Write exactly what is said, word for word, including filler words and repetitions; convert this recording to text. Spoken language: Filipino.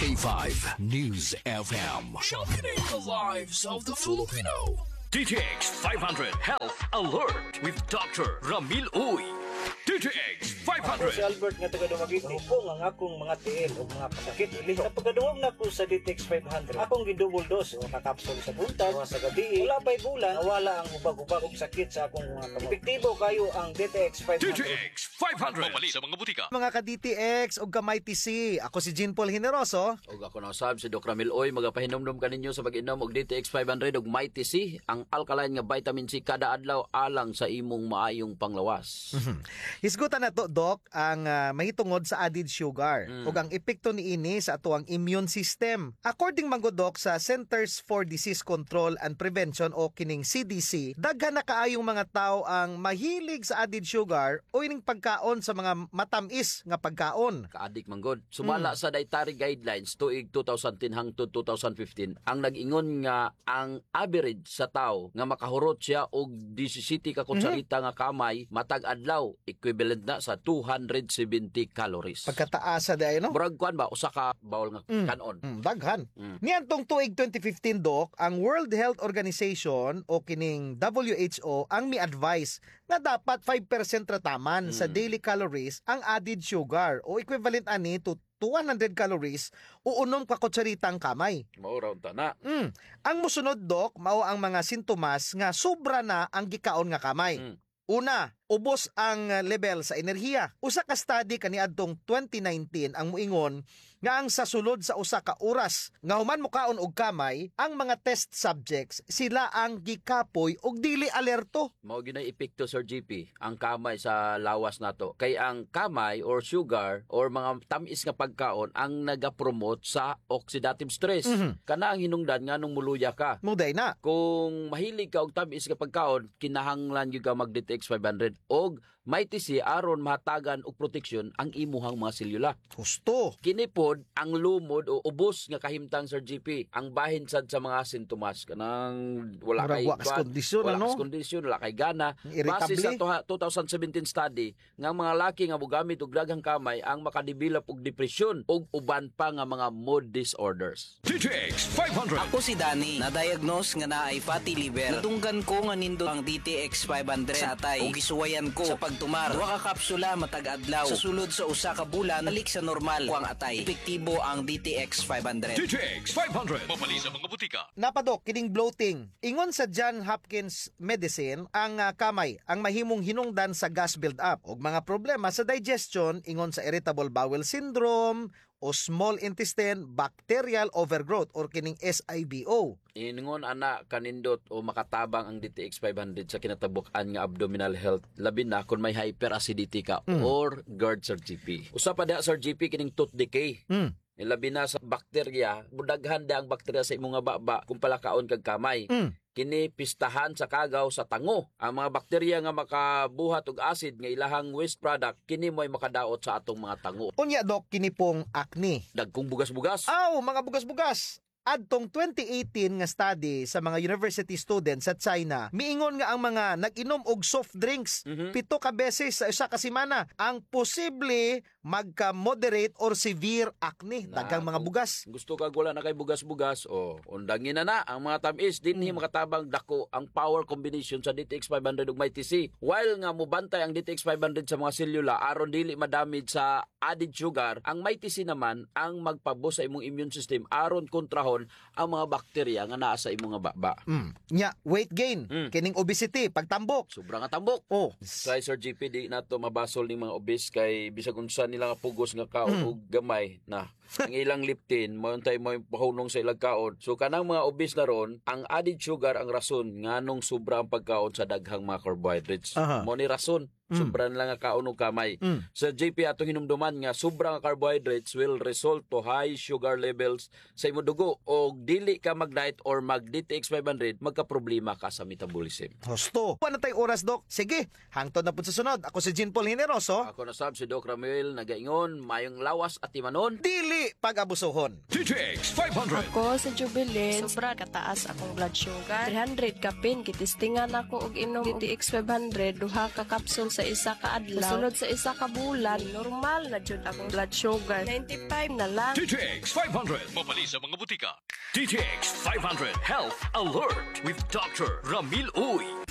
K five News F M. Sharpening the lives of the Filipino. D T X five hundred Health Alert with Doctor Ramil Uy. D T X five hundred. Ako si Albert nga taga Dumaguete. Ako ang akong mga tiil o mga pasakit. Ili sa pagkaduwag na ko sa D T X five hundred. Akong gidouble dose o nakapsol sa buntag o sa gabi. Wala pa'y bulan, nawala ang hubag-hubag og sakit sa akong mga kamot. Epektibo kayo ang D T X five hundred. D T X five hundred. Mamali sa mga butika. Mga ka-D T X o gamay T C. Ako si Jean Paul Generoso. Og ako na usab si Doc Ramil Oy, magapahinomdom kaninyo sa pag-inom og D T X five hundred og Mighty C, ang alkaline nga vitamin C kada adlaw alang sa imong maayong panglawas. Hisgutan na to, Doc, ang uh, mahitungod sa added sugar Mm. ug ang epekto niini sa atuang immune system. According man gud, Doc, sa Centers for Disease Control and Prevention o kining C D C, daghan na kaayong mga tao ang mahilig sa added sugar o ining pagkaon sa mga matamis nga pagkaon. Kaadik man gud. Sumala sa dietary guidelines tuig two thousand ten hangtod two thousand fifteen, ang nag-ingon nga ang average sa tao nga makahurot siya og seventeen ka kutsarita nga kamay matag adlaw, equivalent na sa two hundred seventy calories. Pagkataas sa day, no? Murag kuan ba usa ka bawol nga Mm. kanon. Mm, daghan. Mm. Niantong tuig twenty fifteen, Doc, ang World Health Organization o kining W H O ang mi-advise na dapat five percent rataman sa daily calories ang added sugar o equivalent ani to two hundred calories o unom ka kutsaritang kamay. Mao raw ta na. Mm. Ang musunod, Doc, mao ang mga sintomas nga sobra na ang gikaon nga kamay. Mm. Una, ubos ang uh, level sa enerhiya. Usa ka study kaniadtong twenty nineteen ang muingon nga ang sa sulod sa usa ka oras nga human mukaon og kamay, ang mga test subjects sila ang gikapoy og dili alerto. Mao ginay epekto, Sir G P, ang kamay sa lawas nato. Kay ang kamay or sugar or mga tamis nga pagkaon ang nagapromote sa oxidative stress. Mhm. Kana ang hinungdan nganong muluya ka. Muday na. Kung mahilig ka og tamis nga pagkaon, kinahanglan gyud ka mag D T X five hundred og Mighty C aron mahatagan og proteksyon ang imuhang mga selula. Gusto. Kini pod ang lumod o ubos nga kahimtang, Sir G P, ang bahin sad sa mga sintomas kanang wala Murag kay wa kas kondisyon, wala ano? kas kondisyon, wala kay gana. Base Irritable. sa tuha- two thousand seventeen study nga mga laki nga mogamit og daghang kamay ang makadevelop og depresyon ug uban pa nga mga mood disorders. D T X five hundred. Ako si Danny, na-diagnose nga naay fatty liver. Natunggan ko nga nindo ang D T X five hundred sa atay. Ug gisuwayan ko sa pagtumar. Duha ka kapsula matag adlaw. Sa sulod sa usa ka bulan, balik sa normal ko ang atay. Epektibo ang D T X five hundred. D T X five hundred. Mamali sa mga butika. Napadok, kining bloating. Ingon sa John Hopkins Medicine, ang uh, kamay ang mahimong hinungdan sa gas build-up og mga problema sa digestion ingon sa irritable bowel syndrome o small intestine bacterial overgrowth or kining S I B O. Ingon ana kanindot o makatabang ang D T X five hundred sa kinatabuk-an nga abdominal health, labi na kung may hyperacidity ka Mm. or GERD, Sir G P. Usa pa diha, Sir G P, kining tooth decay. Mm. Labi na sa bakterya, budaghan da ang bakterya sa imong nga baba kung palakaon kag kamay. Mm. Kini pistahan sa kagaw sa tango. Ang mga bakterya nga makabuhat og acid nga ilahang waste product, kini mo'y makadaot sa atong mga tango. Unya, Doc, kini pong acne. Dagkong bugas-bugas. Aw, mga bugas-bugas. Adtong twenty eighteen nga study sa mga university students sa China, miingon nga ang mga nag-inom og soft drinks Mhm. pito ka beses sa usa ka semana ang posible magka-moderate or severe acne, Na, daghang mga kung bugas. Gusto kag wala na kay bugas-bugas, o undangin na na ang mga tamis dinhi makatabang dako ang power combination sa D T X five hundred ug Mighty C. While nga mobantay ang D T X five hundred sa mga selula aron dili madamage sa added sugar, ang Mighty C naman ang magpabos sa imong immune system aron kontrahon ang mga bakterya nga naa sa imong nga baba. Mm. Nya, weight gain, Mm. kining obesity, pagtambok. Sobrang nga tambok. Oh, Kay Sir G P, di na to mabasol ni mga obese kay bisag unsa nila nga pugos nga kaon og gamay na ang ilang liptin mo untay mo pahunong sa ilang kaon. So kanang mga obese na ron, ang added sugar ang rason nganong sobra ang pagkaon sa daghang mga carbohydrates. Aha. Mo ni rason. Sobra na lang nga kaon og kamay. Mm. Sa J P atong hinumduman nga sobra nga carbohydrates will result to high sugar levels sa imong dugo og dili ka mag-diet or mag-D T X five hundred, magka-problema ka sa metabolism. Husto. Ano tay oras, Doc? Sige, hangtod na po sa sunod. Ako si Jean Paul Generoso. Ako na sab si Doc Ramil, nagaingon, mayong lawas at timanon. Dili pag-abusohon. D T X five hundred. Ako sa Jubilee, sobra kataas akong blood sugar. three hundred kapin, kitistingan ako og inom D T X five hundred, duha ka kapsul sa sa isa ka adlaw. Sulod sa isa ka bulan, normal na jud akong blood sugar. ninety-five na lang. D T X five hundred. Mabali sa mga butika. D T X five hundred Health Alert with Doctor Ramil Uy.